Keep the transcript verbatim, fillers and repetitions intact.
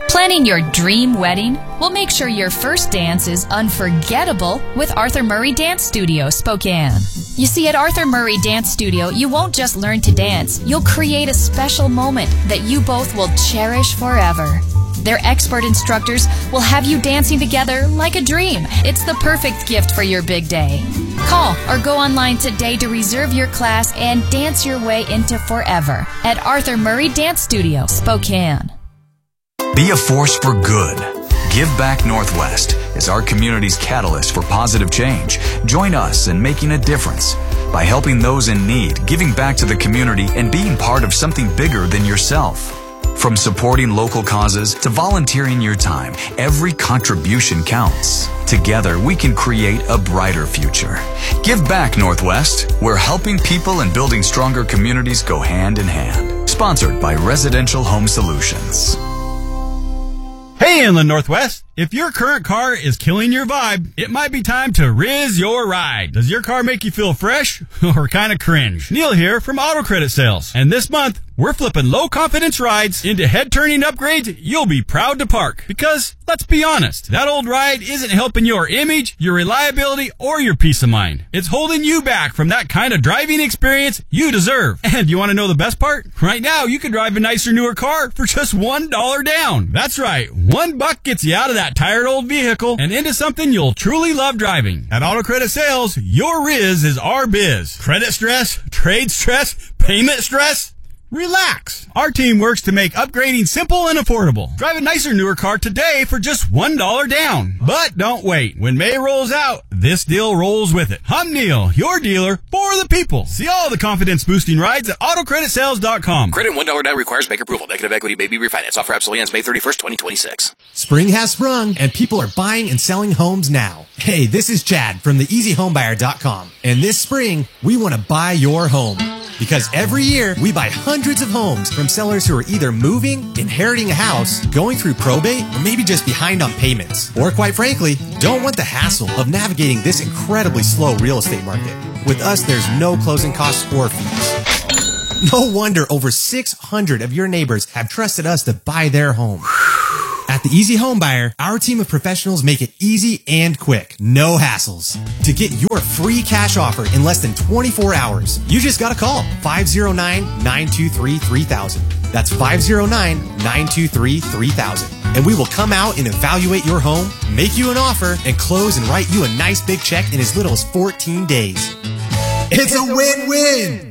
Planning your dream wedding will make sure your first dance is unforgettable with Arthur Murray Dance Studio, Spokane. You see, at Arthur Murray Dance Studio, you won't just learn to dance. You'll create a special moment that you both will cherish forever. Their expert instructors will have you dancing together like a dream. It's the perfect gift for your big day. Call or go online today to reserve your class and dance your way into forever at Arthur Murray Dance Studio, Spokane. Be a force for good. Give Back Northwest is our community's catalyst for positive change. Join us in making a difference by helping those in need, giving back to the community, and being part of something bigger than yourself. From supporting local causes to volunteering your time, every contribution counts. Together, we can create a brighter future. Give Back Northwest, where helping people and building stronger communities go hand in hand. Sponsored by Residential Home Solutions. Hey, Inland Northwest. If your current car is killing your vibe, it might be time to Riz your ride. Does your car make you feel fresh or kind of cringe? Neil here from Auto Credit Sales. And this month, we're flipping low-confidence rides into head-turning upgrades you'll be proud to park. Because, let's be honest, that old ride isn't helping your image, your reliability, or your peace of mind. It's holding you back from that kind of driving experience you deserve. And you want to know the best part? Right now, you can drive a nicer, newer car for just one dollar down. That's right. One buck gets you out of that tired old vehicle and into something you'll truly love driving. At Auto Credit Sales, your Riz is our biz. Credit stress, trade stress, payment stress? Relax. Our team works to make upgrading simple and affordable. Drive a nicer, newer car today for just one dollar down. But don't wait. When May rolls out, this deal rolls with it. I'm Neil, your dealer for the people. See all the confidence-boosting rides at auto credit sales dot com. Credit one dollar down requires bank approval. Negative equity may be refinanced. Offer absolutely ends May thirty-first, twenty twenty-six. Spring has sprung, and people are buying and selling homes now. Hey, this is Chad from the easy home buyer dot com. And this spring, we want to buy your home. Because every year, we buy hundreds of homes from sellers who are either moving, inheriting a house, going through probate, or maybe just behind on payments. Or quite frankly, don't want the hassle of navigating this incredibly slow real estate market. With us, there's no closing costs or fees. No wonder over six hundred of your neighbors have trusted us to buy their home. At the Easy Home Buyer, our team of professionals make it easy and quick. No hassles. To get your free cash offer in less than twenty-four hours, you just gotta call five oh nine, nine two three, three thousand. That's five oh nine, nine two three, three thousand. And we will come out and evaluate your home, make you an offer, and close and write you a nice big check in as little as fourteen days. It's a win-win!